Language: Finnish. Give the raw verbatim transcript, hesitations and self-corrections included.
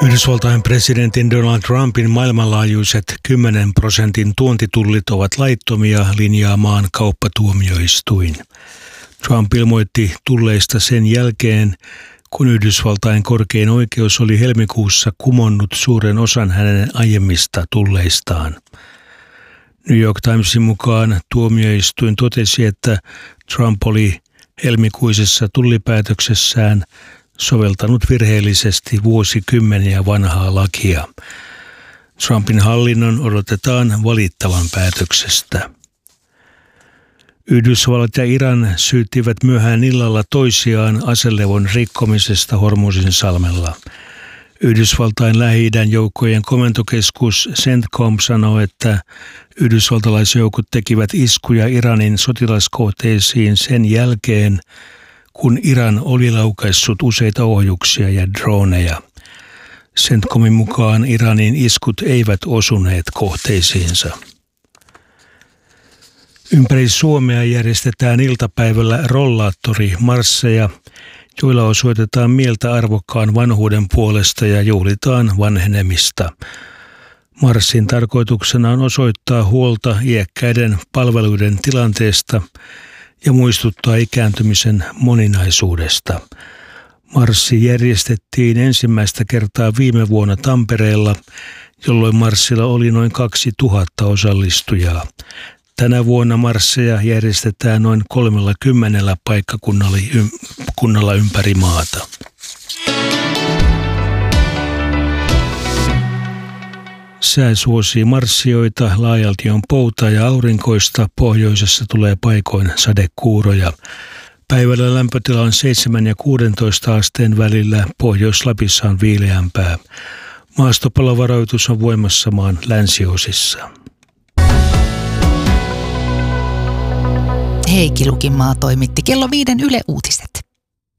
Yhdysvaltain presidentin Donald Trumpin maailmanlaajuiset kymmenen prosentin tuontitullit ovat laittomia, linjaa maan kauppatuomioistuin. Trump ilmoitti tulleista sen jälkeen, kun Yhdysvaltain korkein oikeus oli helmikuussa kumonnut suuren osan hänen aiemmista tulleistaan. New York Timesin mukaan tuomioistuin totesi, että Trump oli helmikuisessa tullipäätöksessään soveltanut virheellisesti vuosikymmeniä vanhaa lakia. Trumpin hallinnon odotetaan valittavan päätöksestä. Yhdysvallat ja Iran syyttivät myöhään illalla toisiaan aselevon rikkomisesta Hormuzinsalmella. Yhdysvaltain Lähi-idän joukkojen komentokeskus CENTCOM sanoi, että yhdysvaltalaisjoukot tekivät iskuja Iranin sotilaskohteisiin sen jälkeen, kun Iran oli laukaissut useita ohjuksia ja droneja. CENTCOMin mukaan Iranin iskut eivät osuneet kohteisiinsa. Ympäri Suomea järjestetään iltapäivällä rollaattorimarsseja, joilla osoitetaan mieltä arvokkaan vanhuuden puolesta ja juhlitaan vanhenemista. Marssin tarkoituksena on osoittaa huolta iäkkäiden palveluiden tilanteesta ja muistuttaa ikääntymisen moninaisuudesta. Marssi järjestettiin ensimmäistä kertaa viime vuonna Tampereella, jolloin marssilla oli noin kaksituhatta osallistujaa. Tänä vuonna marsseja järjestetään noin kolmellakymmenellä paikkakunnalla ympäri maata. Sää suosii marssijoita, laajalti on poutaa ja aurinkoista, pohjoisessa tulee paikoin sadekuuroja. Päivällä lämpötila on seitsemän ja kuusitoista asteen välillä, Pohjois-Lapissa on viileämpää. Maastopalovaroitus on voimassa maan länsiosissa. Heikki Lukinmaa toimitti kello viiden Yle Uutiset.